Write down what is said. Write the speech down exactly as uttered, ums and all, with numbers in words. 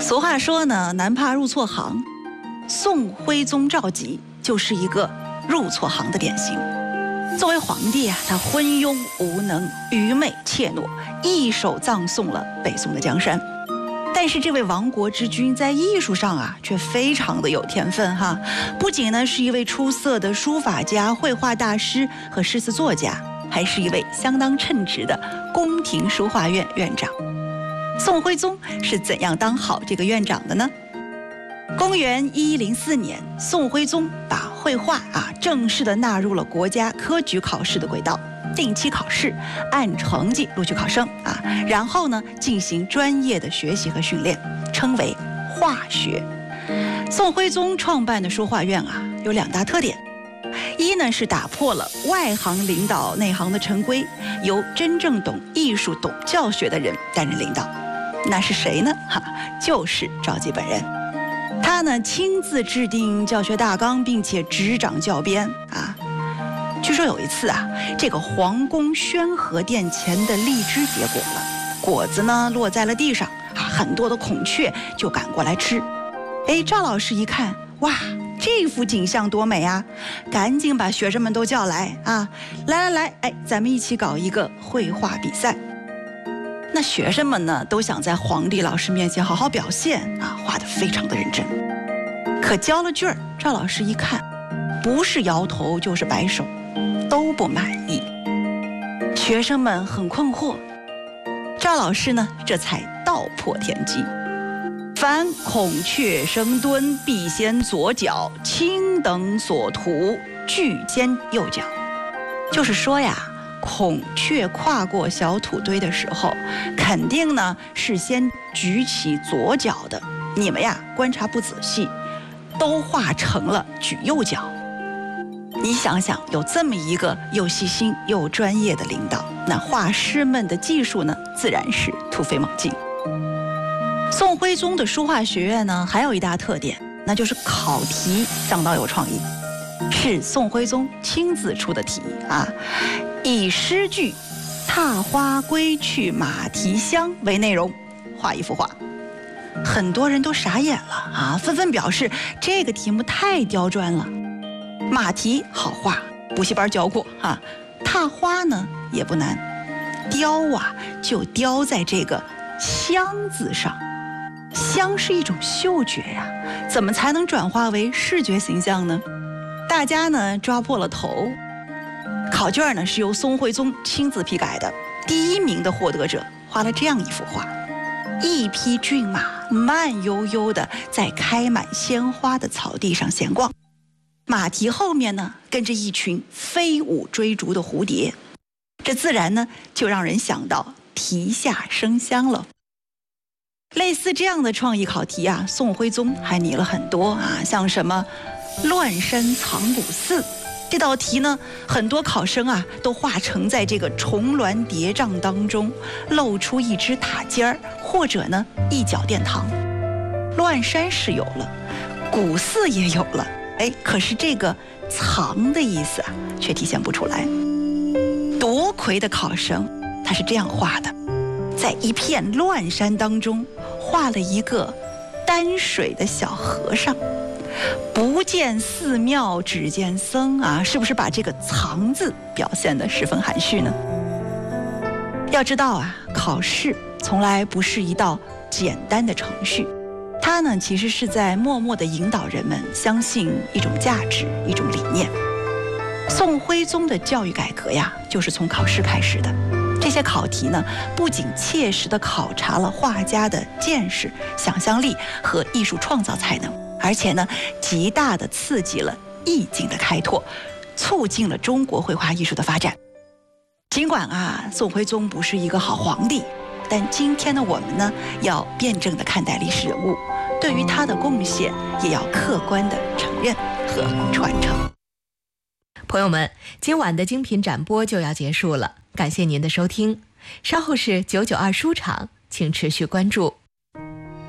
俗话说呢，男怕入错行，宋徽宗赵佶就是一个入错行的典型。作为皇帝啊，他昏庸无能、愚昧怯懦，一手葬送了北宋的江山。但是这位亡国之君在艺术上啊，却非常的有天分哈。不仅呢是一位出色的书法家、绘画大师和诗词作家，还是一位相当称职的宫廷书画院院长。宋徽宗是怎样当好这个院长的呢？公元一一零四年，宋徽宗把绘画啊正式的纳入了国家科举考试的轨道，定期考试，按成绩录取考生啊，然后呢进行专业的学习和训练，称为画学。宋徽宗创办的书画院啊有两大特点，一呢是打破了外行领导内行的陈规，由真正懂艺术、懂教学的人担任领导。那是谁呢？哈，就是赵佶本人。他呢亲自制定教学大纲，并且执掌教鞭啊。据说有一次啊，这个皇宫宣和殿前的荔枝结果了，果子呢落在了地上啊，很多的孔雀就赶过来吃。哎，赵老师一看，哇，这幅景象多美啊！赶紧把学生们都叫来啊，来来来，哎，咱们一起搞一个绘画比赛。那学生们呢，都想在皇帝老师面前好好表现啊，画得非常的认真。可交了卷儿，赵老师一看，不是摇头就是摆手，都不满意。学生们很困惑，赵老师呢，这才道破天机：凡孔雀生蹲，必先左脚，卿等所图，俱兼右脚。就是说呀，孔雀跨过小土堆的时候，肯定呢是先举起左脚的，你们呀观察不仔细，都画成了举右脚。你想想，有这么一个又细心又专业的领导，那画师们的技术呢，自然是突飞猛进。宋徽宗的书画学院呢，还有一大特点，那就是考题相当有创意，是宋徽宗亲自出的题啊，以诗句“踏花归去马蹄香”为内容，画一幅画。很多人都傻眼了啊，纷纷表示这个题目太刁钻了。马蹄好画，补习班教过啊。踏花呢也不难，雕啊就雕在这个香字上。香是一种嗅觉呀、啊，怎么才能转化为视觉形象呢？大家呢抓破了头。考卷呢是由宋徽宗亲自批改的，第一名的获得者画了这样一幅画：一匹骏马慢悠悠地在开满鲜花的草地上闲逛，马蹄后面呢跟着一群飞舞追逐的蝴蝶，这自然呢就让人想到蹄下生香了。类似这样的创意考题啊，宋徽宗还拟了很多啊，像什么乱山藏古寺这道题呢，很多考生啊都画成在这个重峦叠嶂当中露出一只塔尖儿，或者呢一角殿堂。乱山是有了，古寺也有了，哎，可是这个藏的意思啊却体现不出来。夺魁的考生他是这样画的，在一片乱山当中画了一个担水的小和尚，不见寺庙只见僧啊，是不是把这个藏字表现得十分含蓄呢？要知道啊，考试从来不是一道简单的程序，它呢其实是在默默地引导人们相信一种价值，一种理念。宋徽宗的教育改革呀，就是从考试开始的。这些考题呢，不仅切实地考察了画家的见识、想象力和艺术创造才能，而且呢，极大地刺激了意境的开拓，促进了中国绘画艺术的发展。尽管啊，宋徽宗不是一个好皇帝，但今天的我们呢，要辩证地看待历史人物，对于他的贡献，也要客观地承认和传承。 朋友们，今晚的精品展播就要结束了，感谢您的收听。稍后是九九二书场，请持续关注。